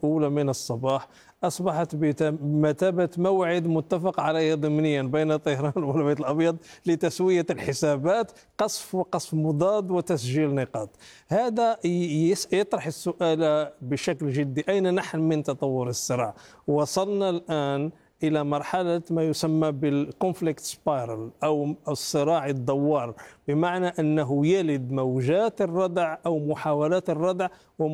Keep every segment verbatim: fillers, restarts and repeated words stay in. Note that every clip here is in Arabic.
الأولى من الصباح أصبحت بمثابة موعد متفق عليه ضمنيا بين طهران والبيت الأبيض لتسوية الحسابات، قصف وقصف مضاد وتسجيل نقاط. هذا يطرح السؤال بشكل جدي: أين نحن من تطور الصراع؟ وصلنا الآن إلى مرحلة ما يسمى بالكونفليكت سبايرال أو الصراع الدوار، بمعنى أنه يلد موجات الردع أو محاولات الردع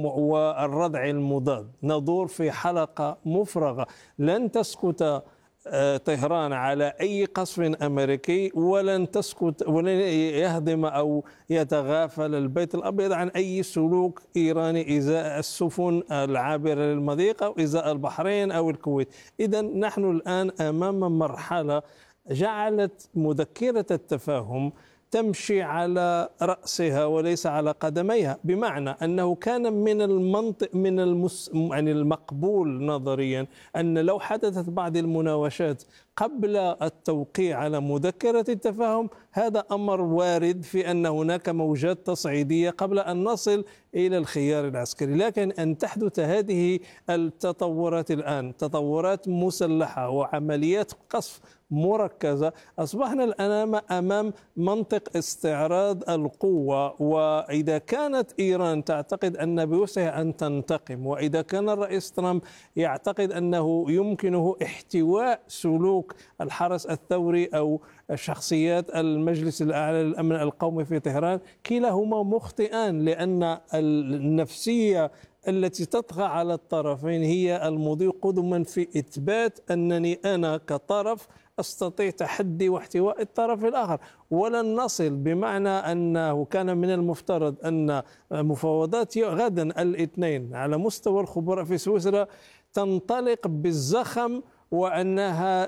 والردع المضاد. ندور في حلقة مفرغة لن تسكت طهران على أي قصف أمريكي، ولن تسكت ولن يهدم أو يتغافل البيت الأبيض عن أي سلوك إيراني إزاء السفن العابرة للمضيق أو إزاء البحرين أو الكويت. إذا نحن الآن أمام مرحلة جعلت مذكرة التفاهم تمشي على رأسها وليس على قدميها، بمعنى أنه كان من المنطق من المس... يعني المقبول نظريا أن لو حدثت بعض المناوشات قبل التوقيع على مذكرة التفاهم هذا أمر وارد في أن هناك موجات تصعيدية قبل أن نصل إلى الخيار العسكري. لكن أن تحدث هذه التطورات الآن، تطورات مسلحة وعمليات قصف مركزة، أصبحنا الآن أمام منطق استعراض القوة. وإذا كانت إيران تعتقد أن بوسعها أن تنتقم، وإذا كان الرئيس ترامب يعتقد أنه يمكنه احتواء سلوك الحرس الثوري أو شخصيات المجلس الأعلى للأمن القومي في طهران، كلاهما مخطئان، لأن النفسية التي تطغى على الطرفين هي المضي قدما في إثبات أنني أنا كطرف أستطيع تحدي واحتواء الطرف الآخر. ولن نصل، بمعنى أنه كان من المفترض أن مفاوضات غدا الاثنين على مستوى الخبراء في سويسرا تنطلق بالزخم، وأنها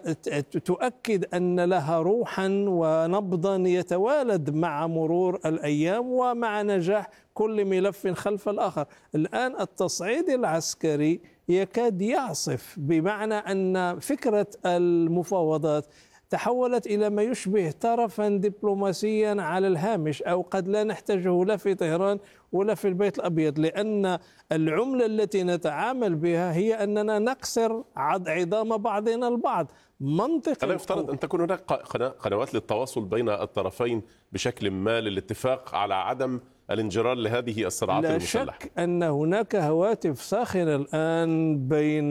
تؤكد أن لها روحا ونبضا يتوالد مع مرور الأيام ومع نجاح كل ملف خلف الآخر. الآن التصعيد العسكري يكاد يعصف، بمعنى أن فكرة المفاوضات تحولت إلى ما يشبه طرفا دبلوماسيا على الهامش، أو قد لا نحتاجه لا في طهران ولا في البيت الأبيض، لأن العملة التي نتعامل بها هي أننا نكسر عظام بعضنا البعض. منطق ألا يفترض أن تكون هناك قنوات للتواصل بين الطرفين بشكل ما للاتفاق على عدم الانجرار لهذه الصراعات المسلحة؟ لا شك أن هناك هواتف ساخنة الآن بين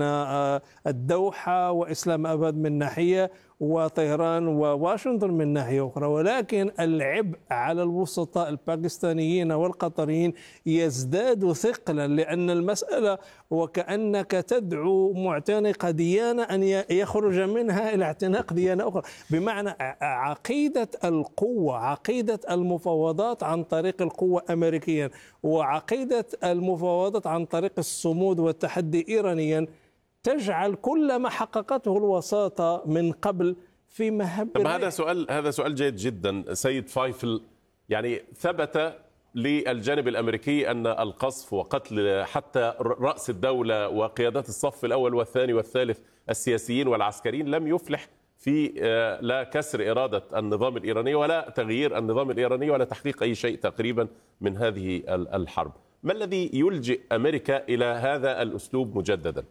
الدوحة وإسلام أباد من ناحية وطهران وواشنطن من ناحية أخرى، ولكن العبء على الوسطاء الباكستانيين والقطريين يزداد ثقلا، لأن المسألة وكأنك تدعو معتنق ديانة أن يخرج منها إلى اعتناق ديانة أخرى، بمعنى عقيدة القوة، عقيدة المفاوضات عن طريق القوة أمريكيا، وعقيدة المفاوضات عن طريق الصمود والتحدي إيرانيا، تجعل كل ما حققته الوساطة من قبل في مهب. هذا سؤال هذا سؤال جيد جدا سيد فايفل. يعني ثبت للجانب الأمريكي أن القصف وقتل حتى رأس الدولة وقيادات الصف الأول والثاني والثالث السياسيين والعسكريين لم يفلح في لا كسر إرادة النظام الإيراني ولا تغيير النظام الإيراني ولا تحقيق أي شيء تقريبا من هذه الحرب. ما الذي يلجئ أمريكا إلى هذا الأسلوب مجددا؟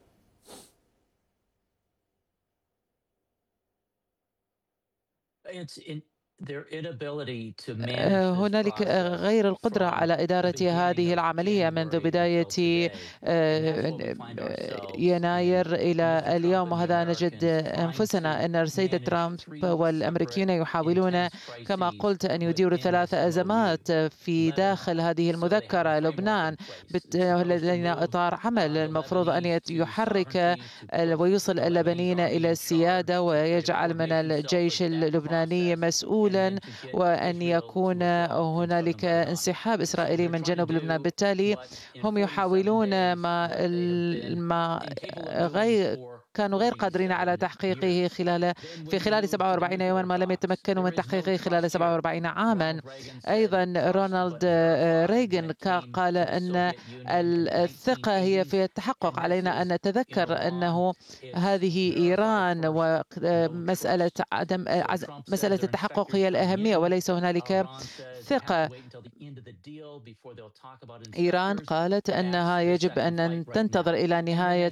هنالك غير القدرة على إدارة هذه العملية منذ بداية يناير إلى اليوم، وهذا نجد أنفسنا أن السيد ترامب والأمركيون يحاولون كما قلت أن يديروا ثلاث أزمات في داخل هذه المذكرة. لبنان لدينا إطار عمل المفروض أن يحرك ويوصل اللبنانيين إلى السيادة ويجعل من الجيش اللبناني مسؤول، وأن يكون هنالك انسحاب إسرائيلي من جنوب لبنان. بالتالي هم يحاولون ما ما غير كانوا غير قادرين على تحقيقه خلال في خلال سبعة وأربعين يوما، ما لم يتمكنوا من تحقيقه خلال سبعة وأربعين عاما. أيضا رونالد ريغان قال أن الثقة هي في التحقق. علينا أن نتذكر أنه هذه إيران، ومسألة عدم مسألة التحقق هي الأهمية وليس هنالك ثقة. إيران قالت أنها يجب أن تنتظر إلى نهاية